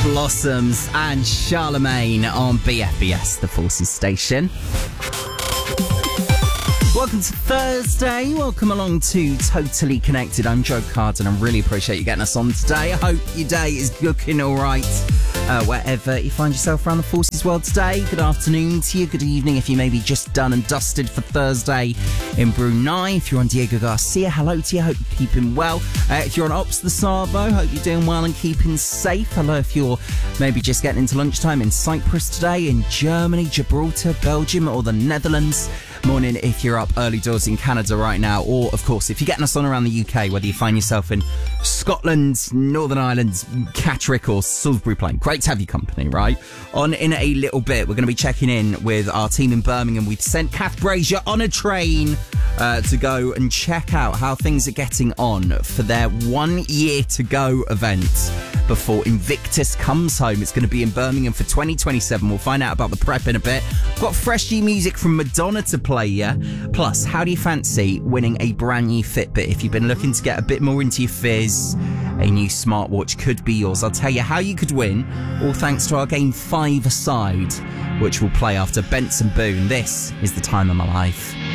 Blossoms and Charlemagne on BFBS, the Forces station. Welcome to Thursday. Welcome along to Totally Connected. I'm Joe Carden. I really appreciate you getting us on today. I hope your day is looking all right. Wherever you find yourself around the Forces world today, good afternoon to you, good evening if you may be just done and dusted for Thursday in Brunei. If you're on Diego Garcia, hello to you, hope you're keeping well. If you're on Ops the Savo, hope you're doing well and keeping safe. Hello if you're maybe just getting into lunchtime in Cyprus today, in Germany, Gibraltar, Belgium or the Netherlands. Morning if you're up early doors in Canada right now, or of course if you're getting us on around the UK, whether you find yourself in Scotland, Northern Ireland, Catterick or Salisbury Plain. Great to have your company, right? On in a little bit, we're going to be checking in with our team in Birmingham. We've sent Kath Brazier on a train to go and check out how things are getting on for their 1 year to go event before Invictus comes home. It's going to be in Birmingham for 2027. We'll find out about the prep in a bit. Got fresh new music from Madonna to play you. Plus, how do you fancy winning a brand new Fitbit? If you've been looking to get a bit more into your fizz, a new smartwatch could be yours. I'll tell you how you could win, all thanks to our game 5-a-side, which will play after Benson Boone. This is The Time of My Life.